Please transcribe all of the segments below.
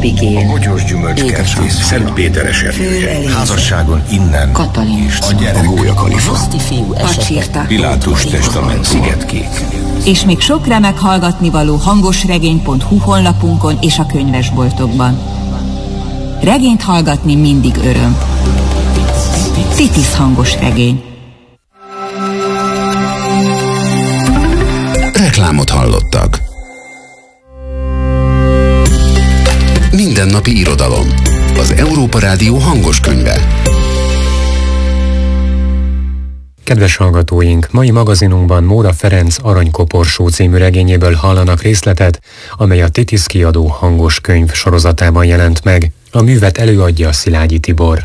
Abigail, a Bogyós gyümölcskertész, Szent Péter esernyője, házasságon innen, Katalin, a gyerek, a Gólyakalifa, Pacsirta, Pilátus testament, Szigetkék. És még sok remek hallgatnivaló hangosregény.hu honlapunkon és a könyvesboltokban. Regényt hallgatni mindig öröm. Titis hangos regény. Reklámot hallottak. Mindennapi irodalom. Az Európa Rádió hangos könyve. Kedves hallgatóink, mai magazinunkban Móra Ferenc Aranykoporsó című regényéből hallanak részletet, amely a Titis kiadó hangos könyv sorozatában jelent meg. A művet előadja Szilágyi Tibor.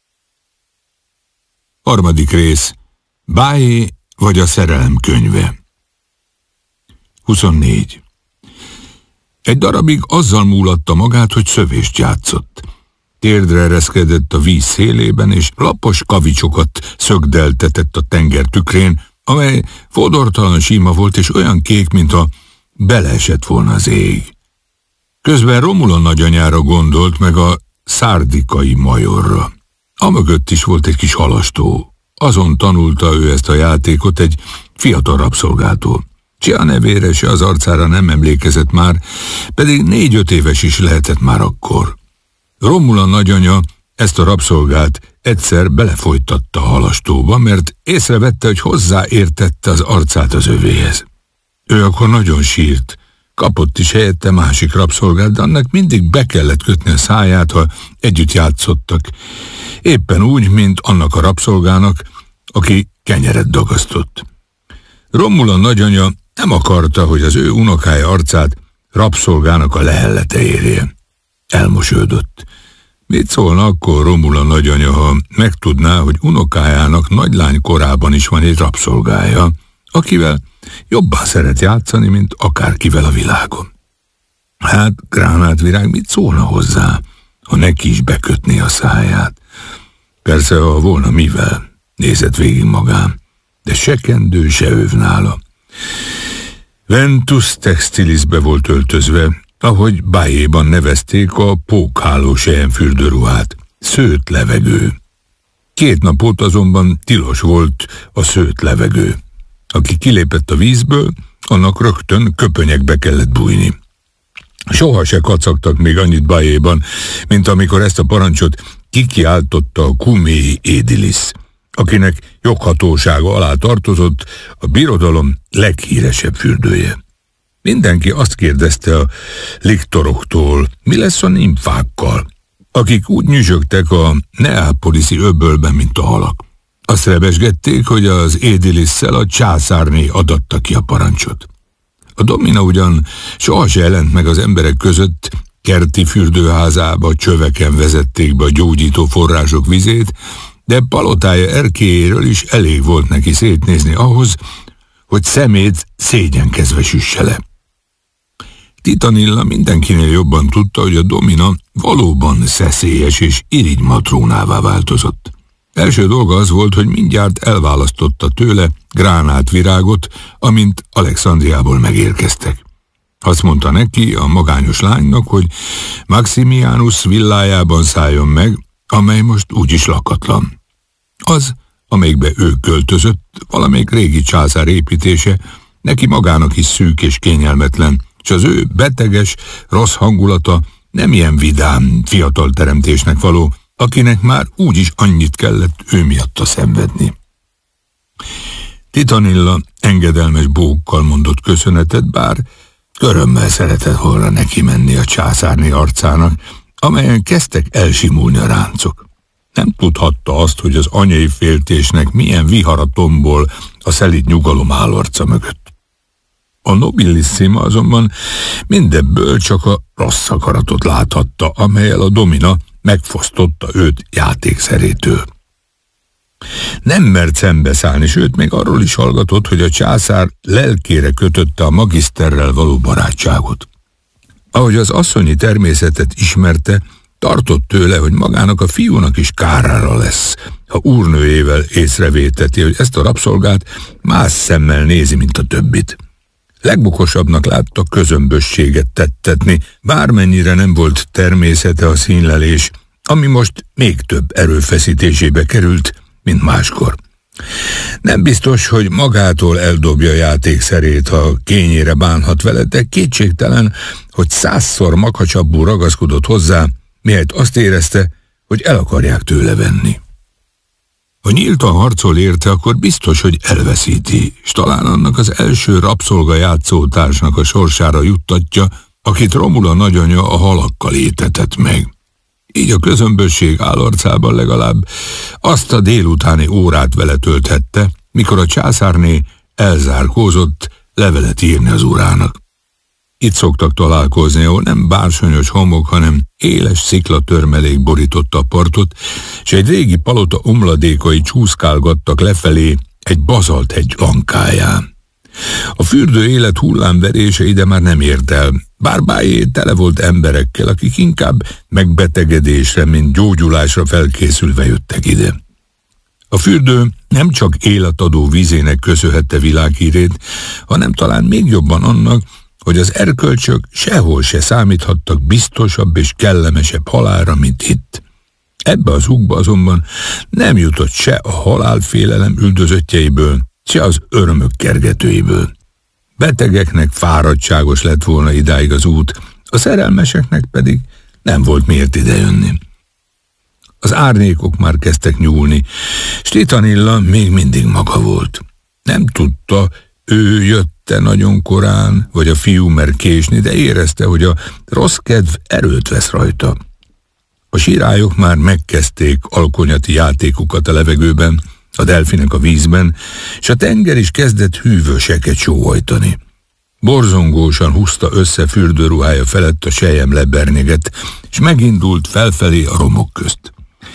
Harmadik rész. Bájé vagy a szerelem könyve. 24. Egy darabig azzal múlatta magát, hogy szövést játszott. Térdre ereszkedett a víz szélében, és lapos kavicsokat szögdeltetett a tenger tükrén, amely fodortalan sima volt, és olyan kék, mintha beleesett volna az ég. Közben Romula nagyanyára gondolt, meg a szárdikai majorra. Amögött is volt egy kis halastó. Azon tanulta ő ezt a játékot egy fiatal rabszolgától. Se a nevére, se az arcára nem emlékezett már, pedig 4-5 éves is lehetett már akkor. Romula nagyanya ezt a rabszolgát egyszer belefolytatta a halastóba, mert észrevette, hogy hozzáértette az arcát az övéhez. Ő akkor nagyon sírt, kapott is helyette másik rabszolgát, de annak mindig be kellett kötni a száját, ha együtt játszottak. Éppen úgy, mint annak a rabszolgának, aki kenyeret dagasztott. Romula nagyanya nem akarta, hogy az ő unokája arcát rabszolgának a lehellete érje. Elmosődött. Mit szólna akkor Romula nagyanya, ha megtudná, hogy unokájának nagylány korában is van egy rabszolgája, akivel jobban szeret játszani, mint akárkivel a világon? Hát, Gránátvirág mit szólna hozzá, ha neki is bekötné a száját? Persze, ha volna mivel, nézett végig magán, de se kendő, se öv nála. Ventus Textilisbe volt öltözve, ahogy Bájéban nevezték a pókháló selyemfürdőruhát, szőtt levegő. 2 napot azonban tilos volt a szőtt levegő. Aki kilépett a vízből, annak rögtön köpönyekbe kellett bújni. Soha se kacagtak még annyit Bájéban, mint amikor ezt a parancsot kikiáltotta a Cuméi Édilis, akinek joghatósága alá tartozott a birodalom leghíresebb fürdője. Mindenki azt kérdezte a liktoroktól, mi lesz a nimfákkal, akik úgy nyüzsögtek a neápoliszi öbölben, mint a halak. Azt rebesgették, hogy az Édilisszel a császárné adatta ki a parancsot. A Domina ugyan soha se jelent meg az emberek között, kerti fürdőházába, csöveken vezették be a gyógyító források vizét, de palotája erkélyéről is elég volt neki szétnézni ahhoz, hogy szemét szégyenkezve süsse le. Titanilla mindenkinél jobban tudta, hogy a Domina valóban szeszélyes és irigy matrónává változott. Első dolga az volt, hogy mindjárt elválasztotta tőle Gránátvirágot, amint Alexandriából megérkeztek. Azt mondta neki, a magányos lánynak, hogy Maximianus villájában szálljon meg, amely most úgyis lakatlan. Az, amelyikbe ő költözött, valamelyik régi császár építése, neki magának is szűk és kényelmetlen, és az ő beteges, rossz hangulata nem ilyen vidám, fiatal teremtésnek való, akinek már úgyis annyit kellett ő miatta szenvedni. Titanilla engedelmes bókkal mondott köszönetet, bár örömmel szeretett volna neki menni a császárné arcának, amelyen kezdtek elsimulni a ráncok. Nem tudhatta azt, hogy az anyai féltésnek milyen vihara tombol a szelíd nyugalom állarca mögött. A nobilissima azonban mindebből csak a rossz akaratot láthatta, amellyel a Domina megfosztotta őt játékszerétől. Nem mert szembeszállni, sőt még arról is hallgatott, hogy a császár lelkére kötötte a magiszterrel való barátságot. Ahogy az asszonyi természetet ismerte, tartott tőle, hogy magának a fiúnak is kárára lesz, ha úrnőjével észrevéteti, hogy ezt a rabszolgát más szemmel nézi, mint a többit. Legbukosabbnak látta közömbösséget tettetni, bármennyire nem volt természete a színlelés, ami most még több erőfeszítésébe került, mint máskor. Nem biztos, hogy magától eldobja játékszerét, ha kényére bánhat vele, de kétségtelen, hogy 100-szor makacsabbul ragaszkodott hozzá, mihelyt azt érezte, hogy el akarják tőle venni. Ha nyíltan harcol érte, akkor biztos, hogy elveszíti, és talán annak az első rabszolga játszótársnak a sorsára juttatja, akit Romula nagyanya a halakkal étetett meg. Így a közömbösség állarcában legalább azt a délutáni órát vele tölthette, mikor a császárné elzárkózott levelet írni az urának. Itt szoktak találkozni, ahol nem bársonyos homok, hanem éles sziklatörmelék borította a partot, és egy régi palota omladékai csúszkálgattak lefelé egy bazalthegy lankáján. A fürdő élet hullámverése ide már nem ért el, bár Bájé tele volt emberekkel, akik inkább megbetegedésre, mint gyógyulásra felkészülve jöttek ide. A fürdő nem csak életadó vízének köszönhette világhírét, hanem talán még jobban annak, hogy az erkölcsök sehol se számíthattak biztosabb és kellemesebb halálra, mint itt. Ebbe az ugba azonban nem jutott se a halálfélelem üldözöttjeiből, se az örömök kergetőiből. Betegeknek fáradtságos lett volna idáig az út, a szerelmeseknek pedig nem volt miért idejönni. Az árnyékok már kezdtek nyúlni, s Titanilla még mindig maga volt. Nem tudta, ő jött-e nagyon korán, vagy a fiú mer késni, de érezte, hogy a rossz kedv erőt vesz rajta. A sirályok már megkezdték alkonyati játékukat a levegőben, a delfinek a vízben, és a tenger is kezdett hűvöseket sóhajtani. Borzongósan húzta össze fürdőruhája felett a selyemlebernyeget, és megindult felfelé a romok közt.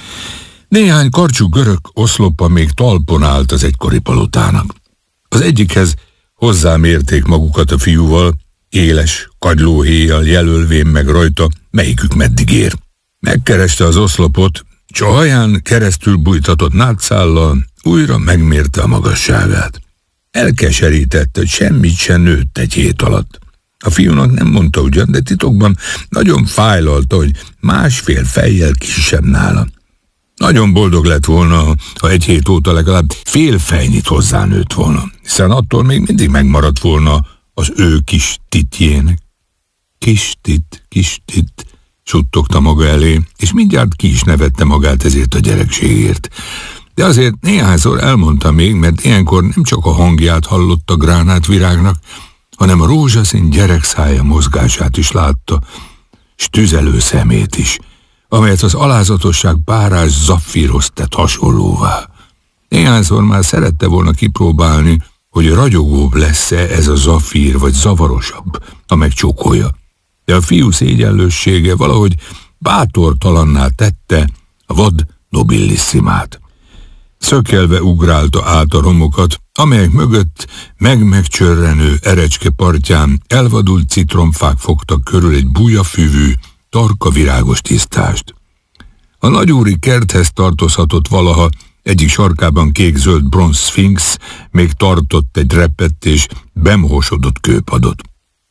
Néhány karcsú görög oszlopa még talpon állt az egykori palotának. Az egyikhez hozzámérték magukat a fiúval, éles, kagylóhéjjal jelölvén meg rajta, melyikük meddig ér. Megkereste az oszlopot, s a haján keresztül bújtatott nátszállal újra megmérte a magasságát. Elkeserítette, hogy semmit sem nőtt egy hét alatt. A fiúnak nem mondta ugyan, de titokban nagyon fájlalta, hogy másfél fejjel kisebb nála. Nagyon boldog lett volna, ha egy hét óta legalább fél fejnyit hozzánőtt volna, hiszen attól még mindig megmaradt volna az ő kis titjének. Kis tit, suttogta maga elé, és mindjárt ki is nevette magát ezért a gyerekségért. De azért néhányszor elmondta még, mert ilyenkor nem csak a hangját hallotta gránátvirágnak, hanem a rózsaszín gyerekszája mozgását is látta, s tüzelő szemét is, amelyet az alázatosság párás zaffírhoz tett hasonlóvá. Néhányszor már szerette volna kipróbálni, hogy ragyogóbb lesz-e ez a zaffír, vagy zavarosabb, ha megcsókolja. De a fiú szégyenlőssége valahogy bátortalanná tette a vad nobillissimát. Szökkelve ugrálta át a romokat, amelyek mögött megcsörrenő erecske partján elvadult citromfák fogtak körül egy bujafüvű, tarka virágos tisztást. A nagyúri kerthez tartozhatott valaha, egyik sarkában kék-zöld bronz szfinx még tartott egy repett és bemohosodott kőpadot.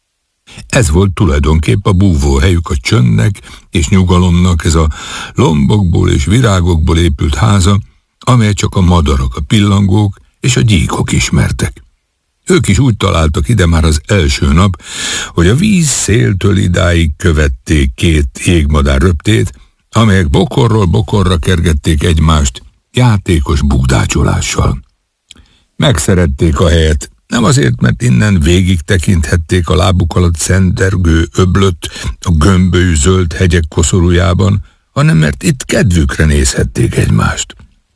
Ez volt tulajdonképp a búvóhelyük a csöndnek és nyugalomnak, ez a lombokból és virágokból épült háza, amely csak a madarak, a pillangók és a gyíkok ismertek. Ők is úgy találtak ide már az első nap, hogy a víz széltől idáig követték két jégmadár röptét, amelyek bokorról bokorra kergették egymást játékos bugdácsolással. Megszerették a helyet, nem azért, mert innen végig tekinthették a lábuk alatt szendergő öblöt a gömbölyű zöld hegyek koszorújában, hanem mert itt kedvükre nézhették egymást.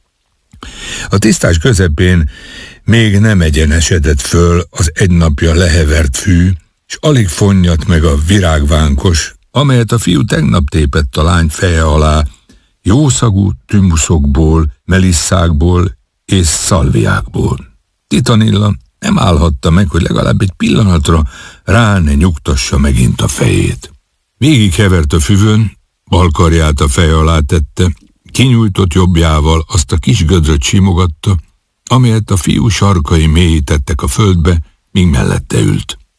A tisztás közepén még nem egyenesedett föl az egy napja lehevert fű, s alig fonnyat meg a virágvánkos, amelyet a fiú tegnap tépett a lány feje alá, jószagú tümuszokból, melisszákból és szalviákból. Titanilla nem állhatta meg, hogy legalább egy pillanatra rá ne nyugtassa megint a fejét. Végig hevert a füvön, bal karját a feje alá tette, kinyújtott jobbjával azt a kis gödröt simogatta, amelyet a fiú sarkai mélyítettek a földbe, míg mellette ült.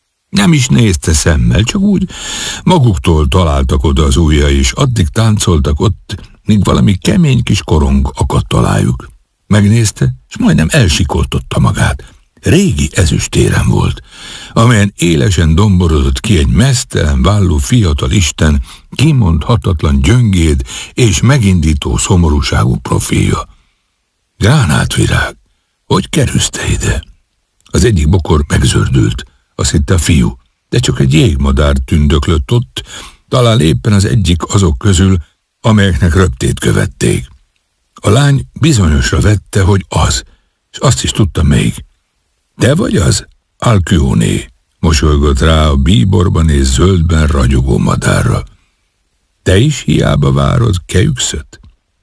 Nem is nézte szemmel, csak úgy maguktól találtak oda az ujjai, és addig táncoltak ott, míg valami kemény kis korong akadt alájuk. Megnézte, és majdnem elsikoltotta magát. Régi ezüstérem volt, amelyen élesen domborodott ki egy meztelen vállú fiatal isten, kimondhatatlan gyöngéd és megindító szomorúságú profilja. Gránátvirág, hogy kerülsz te ide? Az egyik bokor megzördült, azt hitte a fiú, de csak egy jégmadár tündöklött ott, talán éppen az egyik azok közül, amelyeknek röptét követték. A lány bizonyosra vette, hogy az, és azt is tudta még. Te vagy az? Alkyone, mosolygott rá a bíborban és zöldben ragyogó madárra. Te is hiába várod Keuxöt?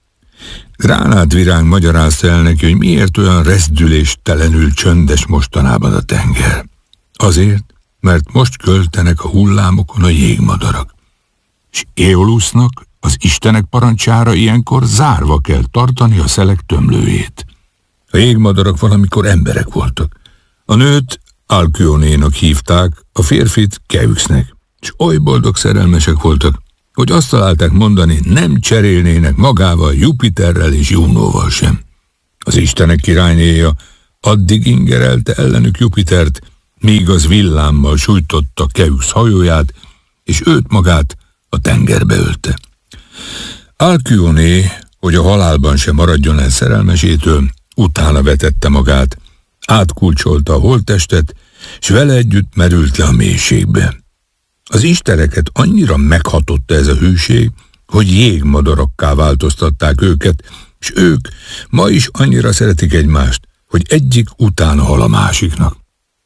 Gránátvirág magyarázta el neki, hogy miért olyan rezdüléstelenül csöndes mostanában a tenger. Azért, mert most költenek a hullámokon a jégmadarak. És Éolusznak, az istenek parancsára ilyenkor zárva kell tartani a szelek tömlőjét. A jégmadarak valamikor emberek voltak. A nőt Alkyone-nak hívták, a férfit Keuxnek, és oly boldog szerelmesek voltak, hogy azt találták mondani, nem cserélnének magával Jupiterrel és Junóval sem. Az istenek királynéja addig ingerelte ellenük Jupitert, míg az villámmal sújtotta Keux hajóját, és őt magát a tengerbe ölte. Alkyone, hogy a halálban sem maradjon el szerelmesétől, utána vetette magát, átkulcsolta a holttestet, s vele együtt merült le a mélységbe. Az isteneket annyira meghatotta ez a hűség, hogy jégmadarakká változtatták őket, és ők ma is annyira szeretik egymást, hogy egyik utána hal a másiknak.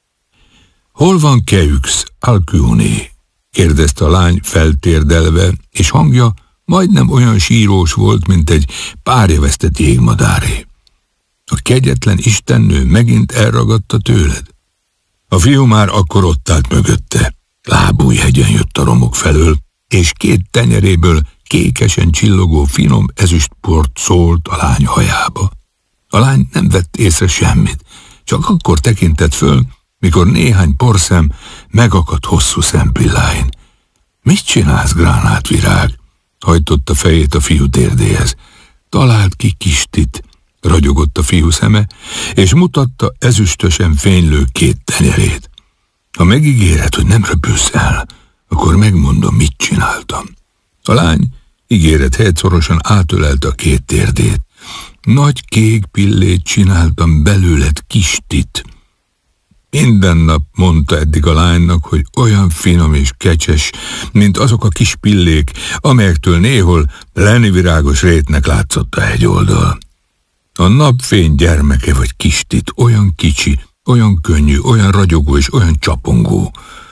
Hol van Keux, Alkyone? Kérdezte a lány feltérdelve, és hangja majdnem olyan sírós volt, mint egy párjavesztett jégmadáré. A kegyetlen istennő megint elragadta tőled? A fiú már akkor ott állt mögötte. Lábújhegyen jött a romok felől, és két tenyeréből kékesen csillogó finom ezüstport szólt a lány hajába. A lány nem vett észre semmit, csak akkor tekintett föl, mikor néhány porszem megakadt hosszú szempilláin. Mit csinálsz, Gránátvirág? Hajtotta fejét a fiú térdéhez. Talált ki Kistit, ragyogott a fiú szeme, és mutatta ezüstösen fénylő két tenyerét. Ha megígéred, hogy nem röpülsz el, akkor megmondom, mit csináltam. A lány ígéret helyett szorosan átölelte a két térdét. Nagy kék pillét csináltam belőled, Kistit. Minden nap mondta eddig a lánynak, hogy olyan finom és kecses, mint azok a kis pillék, amelyektől néhol lenivirágos rétnek látszott a hegyoldal. A napfény gyermeke vagy Kistit, olyan kicsi, olyan könnyű, olyan ragyogó és olyan csapongó.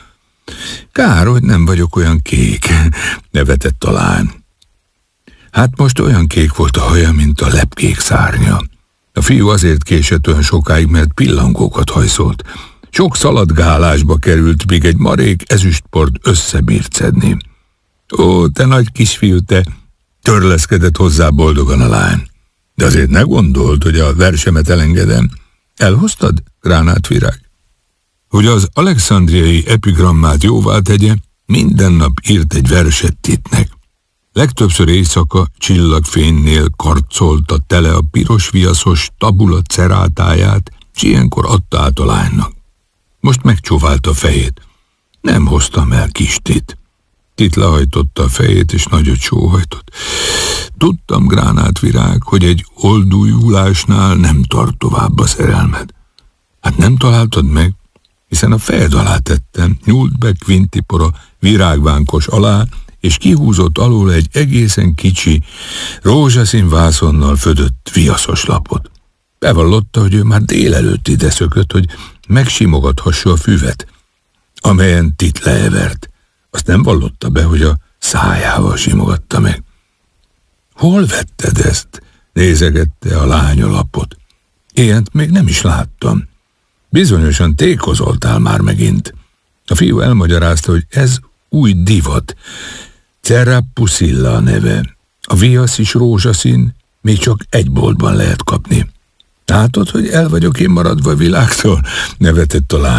Kár, hogy nem vagyok olyan kék, nevetett a lány. Hát most olyan kék volt a haja, mint a lepkék szárnya. A fiú azért késett olyan sokáig, mert pillangókat hajszolt. Sok szaladgálásba került, míg egy marék ezüstport összebírt szedni. Ó, te nagy kisfiú, te! Törleszkedett hozzá boldogan a lány. De azért ne gondold, hogy a versemet elengedem. Elhoztad, Gránátvirág? Hogy az alexandriai epigrammát jóvá tegye, minden nap írt egy verset Titnek. Legtöbbször éjszaka csillagfénynél karcolta tele a piros viaszos tabula cerátáját, s ilyenkor adta át a lánynak. Most megcsóválta a fejét. Nem hoztam el Kistit. Tit lehajtotta a fejét, és nagyot sóhajtott. Tudtam, Gránátvirág, hogy egy oldújulásnál nem tart tovább a szerelmed. Hát nem találtad meg, hiszen a fejed alá tettem, nyúlt be Quintipora virágvánkos alá, és kihúzott alól egy egészen kicsi, rózsaszín vászonnal födött viaszos lapot. Bevallotta, hogy ő már délelőtt ide szökött, hogy megsimogathassa a füvet, amelyen Tit leevert. Azt nem vallotta be, hogy a szájával simogatta meg. Hol vetted ezt? Nézegette a lány a lapot. Ilyent még nem is láttam. Bizonyosan tékozoltál már megint. A fiú elmagyarázta, hogy ez új divat. Cerapusilla a neve. A viasz is rózsaszín, még csak egy boltban lehet kapni. Látod, hogy el vagyok én maradva a világtól? Nevetett a lány.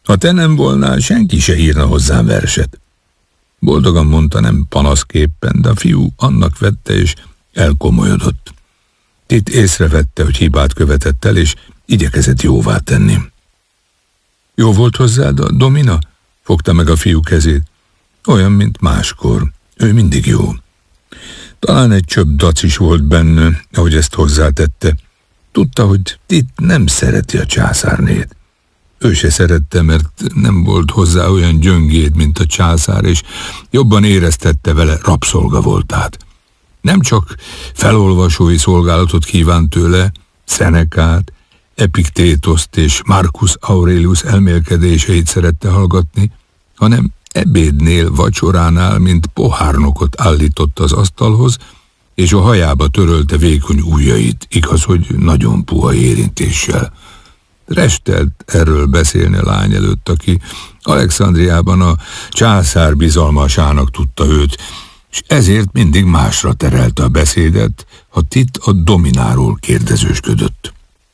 Ha te nem volnál, senki se írna hozzám verset. Boldogan mondta, nem panaszképpen, de a fiú annak vette, és elkomolyodott. Tit észrevette, hogy hibát követett el, és igyekezett jóvá tenni. Jó volt hozzád a domina? Fogta meg a fiú kezét. Olyan, mint máskor. Ő mindig jó. Talán egy csöpp dac is volt benne, ahogy ezt hozzátette. Tudta, hogy Tit nem szereti a császárnét. Ő se szerette, mert nem volt hozzá olyan gyöngéd, mint a császár, és jobban éreztette vele rabszolga voltát. Nem csak felolvasói szolgálatot kívánt tőle, Szenekát, Epiktétoszt és Marcus Aurelius elmélkedéseit szerette hallgatni, hanem ebédnél, vacsoránál, mint pohárnokot állított az asztalhoz, és a hajába törölte vékony ujjait, igaz, hogy nagyon puha érintéssel. Restelt erről beszélni a lány előtt, aki Alexandriában a császár bizalmasának tudta őt, és ezért mindig másra terelte a beszédet, ha Tit a domináról kérdezősködött.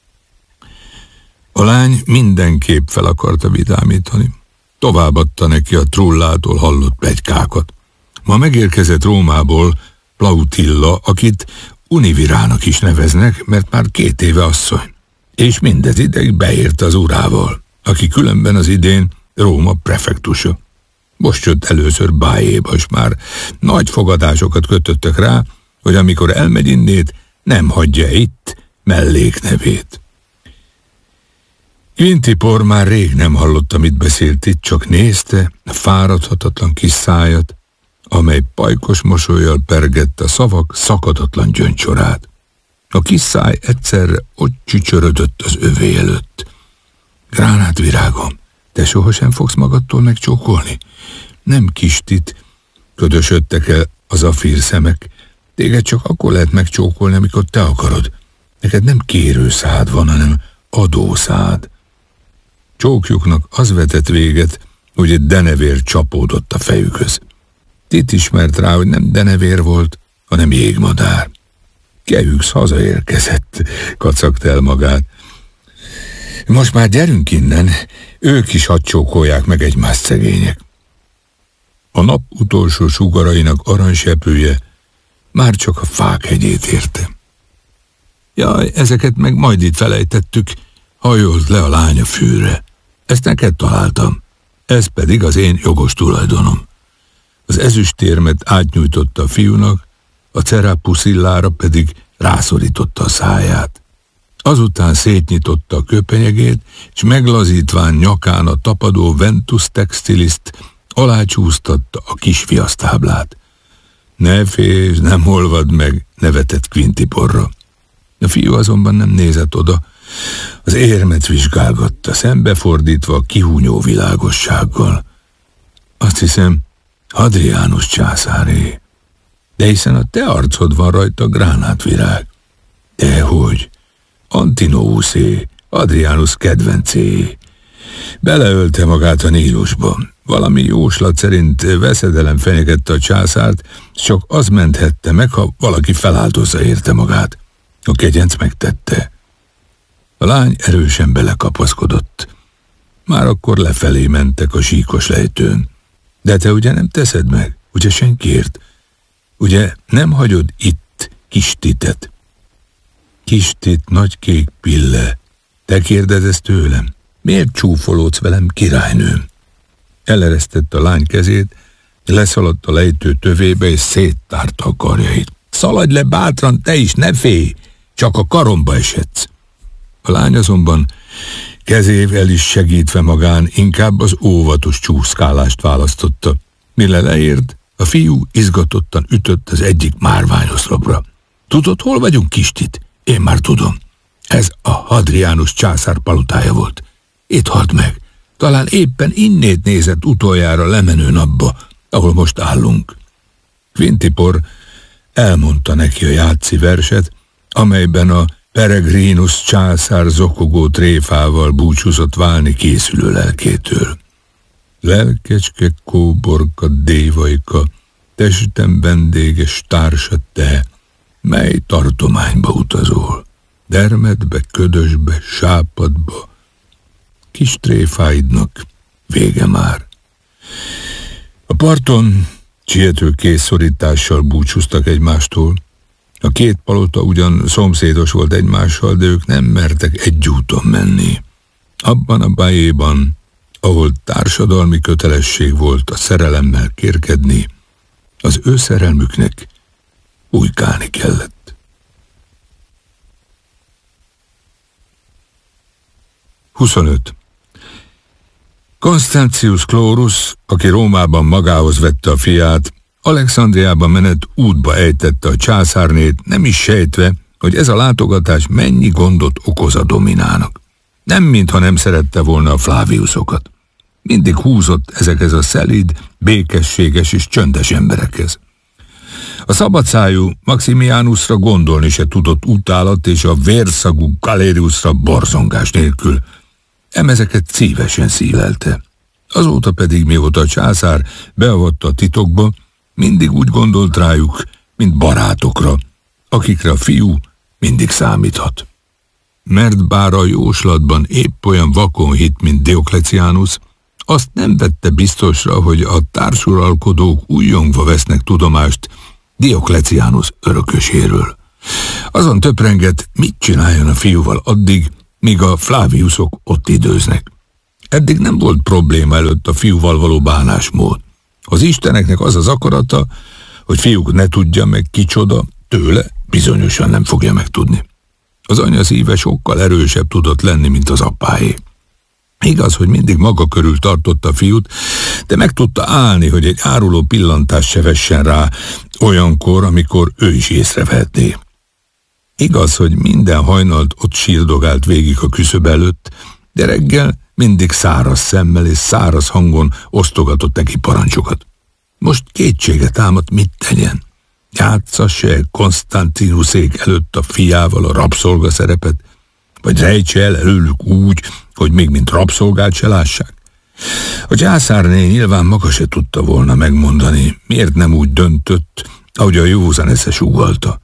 A lány mindenképp fel akarta vidámítani. Továbbadta neki a Trullától hallott pletykákat. Ma megérkezett Rómából Plautilla, akit Univirának is neveznek, mert már 2 éve asszony. És mindez ideig beért az urával, aki különben az idén Róma prefektusa. Most jött először Bájéba, és már nagy fogadásokat kötöttek rá, hogy amikor elmegy innét, nem hagyja itt melléknevét. Quintipor már rég nem hallotta, mit beszélt itt, csak nézte a fáradhatatlan kis szájat, amely pajkos mosollyal pergette a szavak szakadatlan gyöngysorát. A kis száj egyszerre ott csücsörödött az övé előtt. Gránátvirágom, te sohasem fogsz magadtól megcsókolni? Nem, kis Tit, ködösödtek el a zafír szemek. Téged csak akkor lehet megcsókolni, amikor te akarod. Neked nem kérőszád van, hanem adószád. Csókjuknak az vetett véget, hogy egy denevér csapódott a fejükhöz. Tit ismert rá, hogy nem denevér volt, hanem jégmadár. Kehűx hazaérkezett, kacagta el magát. Most már gyerünk innen, ők is hadd csókolják meg egymást, szegények. A nap utolsó sugarainak aranysepője már csak a fák hegyét érte. Jaj, ezeket meg majd itt felejtettük, hajolt le a lány a fűre. Ezt neked találtam, ez pedig az én jogos tulajdonom. Az ezüstérmet átnyújtotta a fiúnak, a cerapuszillára pedig rászorította a száját. Azután szétnyitotta a köpenyegét, és meglazítván nyakán a tapadó Ventus textiliszt alácsúsztatta a kisfiasztáblát. Ne félj, nem olvad meg, nevetett Quintiporra. A fiú azonban nem nézett oda, az érmet vizsgálgatta, szembefordítva a kihúnyó világossággal. Azt hiszem, Hadrianus császáré. De hiszen a te arcod van rajta, gránátvirág. Dehogy, Antinouszé, Hadrianus kedvencé. Beleölte magát a Nílusba. Valami jóslat szerint veszedelem fenyegette a császárt, csak az menthette meg, ha valaki feláldozza érte magát. A kegyenc megtette. A lány erősen belekapaszkodott. Már akkor lefelé mentek a síkos lejtőn. De te ugye nem teszed meg? Ugye senkiért? Ugye nem hagyod itt kis Titet? Kis Tit, nagy kék pille, te kérdezed ezt tőlem? Miért csúfolódsz velem, királynőm? Eleresztette a lány kezét, leszaladt a lejtő tövébe, és széttárta a karjait. Szaladj le bátran, te is, ne félj! Csak a karomba esedsz. A lány azonban kezével is segítve magán inkább az óvatos csúszkálást választotta. Mire leért, a fiú izgatottan ütött az egyik márványoszlopra. Tudod, hol vagyunk, kis Tit? Én már tudom. Ez a Hadrianus császár palotája volt. Itt halt meg. Talán éppen innét nézett utoljára lemenő napba, ahol most állunk. Quintipor elmondta neki a játszi verset, amelyben a Peregrinus császár zokogó tréfával búcsúzott válni készülő lelkétől. Lelkecske kóborka dévajka, testem vendéges társa te, mely tartományba utazol, dermedbe, ködösbe, sápadba, kis tréfáidnak vége már. A parton siető kézszorítással búcsúztak egymástól. A két palota ugyan szomszédos volt egymással, de ők nem mertek egy úton menni. Abban a bájéban, ahol társadalmi kötelesség volt a szerelemmel kérkedni, az ő szerelmüknek ujkálni kellett. 25. Constantius Chlorus, aki Rómában magához vette a fiát, Alexandriában menet útba ejtette a császárnét, nem is sejtve, hogy ez a látogatás mennyi gondot okoz a Dominának. Nem mintha nem szerette volna a Flaviusokat. Mindig húzott ezekhez a szelíd, békességes és csöndes emberekhez. A szabadszájú Maximianusra gondolni se tudott utálat, és a vérszagú Galeriusra borzongás nélkül. Ezeket szívesen szílelte. Azóta pedig, mióta a császár beavatta a titokba, mindig úgy gondolt rájuk, mint barátokra, akikre a fiú mindig számíthat. Mert bár a jóslatban épp olyan vakon hitt, mint Dioklecianus, azt nem vette biztosra, hogy a társuralkodók újjongva vesznek tudomást Dioklecianus örököséről. Azon töprengett, mit csináljon a fiúval addig, míg a Flaviusok ott időznek. Eddig nem volt probléma előtt a fiúval való bánásmód. Az isteneknek az az akarata, hogy fiúk ne tudja meg kicsoda, tőle bizonyosan nem fogja megtudni. Az anya szíve sokkal erősebb tudott lenni, mint az apáé. Igaz, hogy mindig maga körül tartotta a fiút, de meg tudta állni, hogy egy áruló pillantást se vessen rá olyankor, amikor ő is észrevehetné. Igaz, hogy minden hajnalt ott sírdogált végig a küszöb előtt, de reggel mindig száraz szemmel és száraz hangon osztogatott neki parancsokat. Most kétsége támadt, mit tegyen. Játssza-e Konstantinusék előtt a fiával a rabszolga szerepet, vagy rejtse el előlük úgy, hogy még mint rabszolgát se lássák? A császárné nyilván maga se tudta volna megmondani, miért nem úgy döntött, ahogy a józan esze súgalta.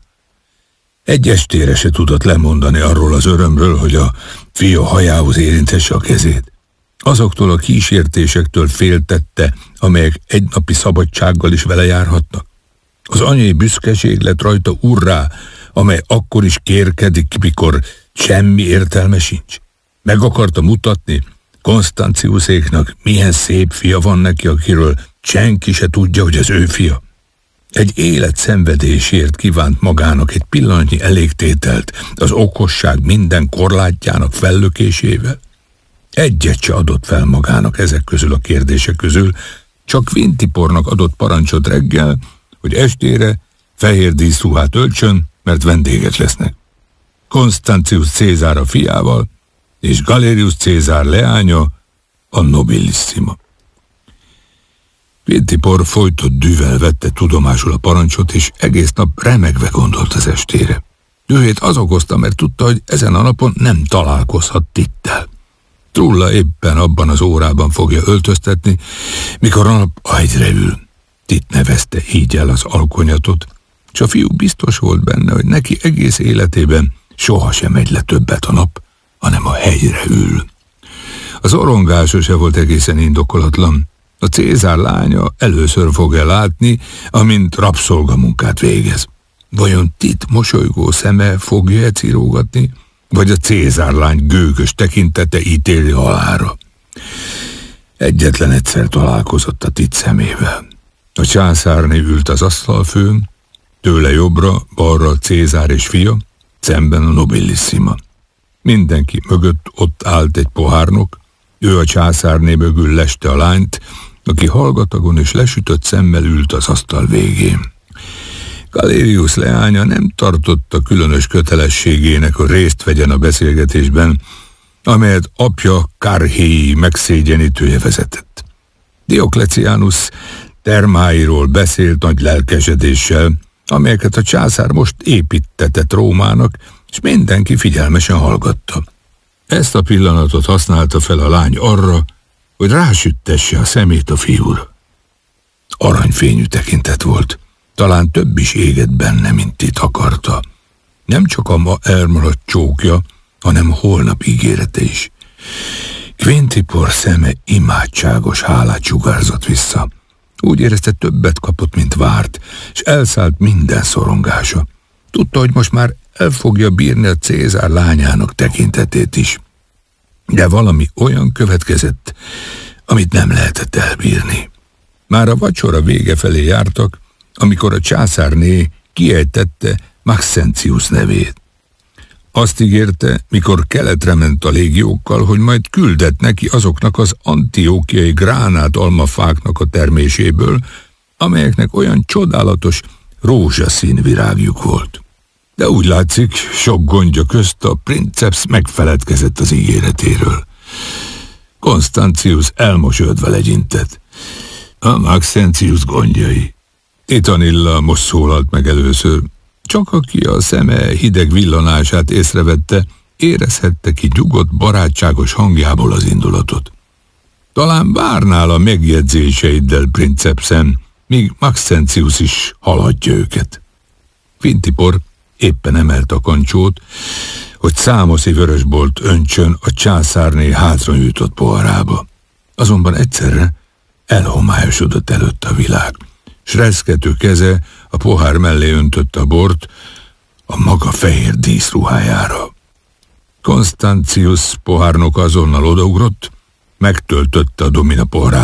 Egy estére se tudott lemondani arról az örömről, hogy a fia hajához érinthesse a kezét. Azoktól a kísértésektől féltette, amelyek egynapi szabadsággal is vele járhatnak. Az anyai büszkeség lett rajta urrá, amely akkor is kérkedik, mikor semmi értelme sincs. Meg akarta mutatni Konstantiuséknak, milyen szép fia van neki, akiről senki se tudja, hogy az ő fia. Egy élet szenvedésért kívánt magának egy pillanatnyi elégtételt az okosság minden korlátjának fellökésével. Egyet se adott fel magának ezek közül a kérdések közül, csak Vintipornak adott parancsot reggel, hogy estére fehér díszruhát öltsön, mert vendégek lesznek. Constantius Cézár a fiával, és Galerius Cézár leánya, a nobilissima. Vintipor folytott dűvel vette tudomásul a parancsot, és egész nap remegve gondolt az estére. Dühét az okozta, mert tudta, hogy ezen a napon nem találkozhat Tittel. Trulla éppen abban az órában fogja öltöztetni, mikor a nap agyra ül. Titt nevezte így el az alkonyatot, és a fiú biztos volt benne, hogy neki egész életében sohasem megy le többet a nap, hanem a hegyre ül. Az orongása se volt egészen indokolatlan. A Cézár lánya először fogja látni, amint rabszolgamunkát végez. Vajon Tit mosolygó szeme fogja cirógatni, vagy a Cézár lány gőgös tekintete ítéli halálra? Egyetlen egyszer találkozott a Tit szemével. A császárné ült az asztalfőn, tőle jobbra, balra Cézár és fia, szemben a nobilissima. Mindenki mögött ott állt egy pohárnok, ő a császárné mögül leste a lányt, aki hallgatagon és lesütött szemmel ült az asztal végén. Galerius leánya nem tartotta különös kötelességének, hogy részt vegyen a beszélgetésben, amelyet apja Karhéi megszégyenítője vezetett. Dioklecianus termáiról beszélt nagy lelkesedéssel, amelyeket a császár most építtetett Rómának, és mindenki figyelmesen hallgatta. Ezt a pillanatot használta fel a lány arra, hogy rásüttesse a szemét a fiúra. Aranyfényű tekintet volt, talán több is égett benne, mint Tit akarta. Nem csak a ma elmaradt csókja, hanem holnap ígérete is. Quintipor szeme imádságos hálát sugárzott vissza. Úgy érezte, többet kapott, mint várt, és elszállt minden szorongása. Tudta, hogy most már el fogja bírni a Cézár lányának tekintetét is. De valami olyan következett, amit nem lehetett elbírni. Már a vacsora vége felé jártak, amikor a császárné kiejtette Maxentius nevét. Azt ígérte, mikor keletre ment a légiókkal, hogy majd küldet neki azoknak az antiókiai gránát almafáknak a terméséből, amelyeknek olyan csodálatos rózsaszín virágjuk volt. De úgy látszik, sok gondja közt a princeps megfeledkezett az ígéretéről. Constantius elmosolyodva legyintett. A Maxentius gondjai. Titanilla most szólalt meg először. Csak aki a szeme hideg villanását észrevette, érezhette ki nyugodt, barátságos hangjából az indulatot. Talán várnál a megjegyzéseiddel, princepsen, míg Maxentius is haladja őket. Quintipor éppen emelt a kancsót, hogy számoszi vörösbolt öntsön a császárné hátranyújtott poharába. Azonban egyszerre elhomályosodott előtt a világ, s reszkető keze a pohár mellé öntötte a bort a maga fehér díszruhájára. Constantius pohárnoka azonnal odaugrott, megtöltötte a domina poharát